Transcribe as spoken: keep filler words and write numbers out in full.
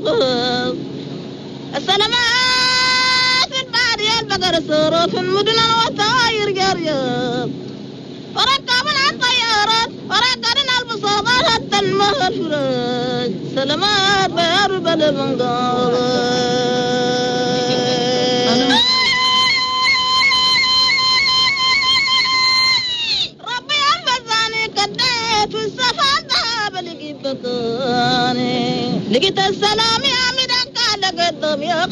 القص السلامات البادية البقر السرور في المدن والطاير جريب وركبنا الطيارات وركبنا البساطات حتى المهر الفراج سلامات بيار بلد منقاض ربي الفزاني كديت والسفان ذهب لقيت بطاني لقيت السلام يا مدك لقيت يا